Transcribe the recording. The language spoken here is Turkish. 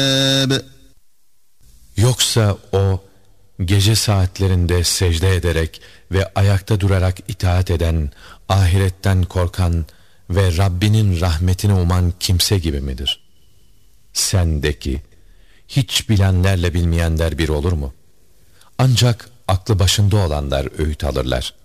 Yoksa o gece saatlerinde secde ederek ve ayakta durarak itaat eden, ahiretten korkan ve Rabbinin rahmetini uman kimse gibi midir? Sen de ki, hiç bilenlerle bilmeyenler bir olur mu? Ancak aklı başında olanlar öğüt alırlar.